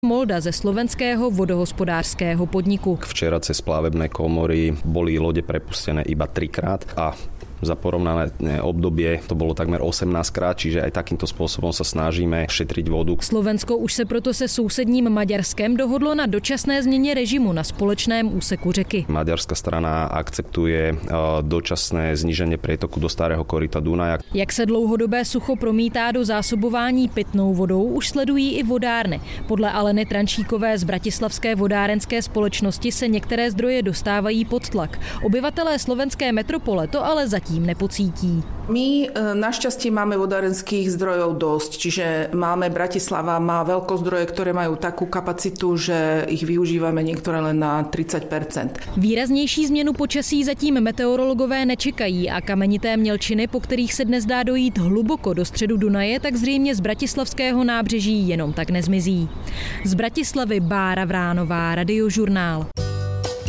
Molda ze slovenského vodohospodářského podniku. Včera cez plavebné komory boli lode prepustené iba 3-krát a za porovnané obdobie to bolo takmer 18-krát, čiže aj takýmto spôsobom sa snažíme šetriť vodu. Slovensko už se proto se sousedním Maďarskem dohodlo na dočasné změně režimu na společném úseku řeky. Maďarská strana akceptuje dočasné znížení prietoku do starého koryta Dunaja. Jak se dlouhodobé sucho promítá do zásobování pitnou vodou, už sledují i vodárny. Podle Aleny Trančíkové z Bratislavské vodárenské společnosti se některé zdroje dostávají pod tlak. Obyvatelé slovenské metropole to ale zatím nepocítí. My našťastie máme vodárenských zdrojov dosť, čiže Bratislava má veľkozdroje, ktoré majú takú kapacitu, že ich využívame niektoré len na 30%. Výraznější změnu počasí zatím meteorologové nečekají a kamenité mělčiny, po kterých se dnes dá dojít hluboko do středu Dunaje, tak zřejmě z bratislavského nábřeží jenom tak nezmizí. Z Bratislavy Bára Vránová, Radiožurnál.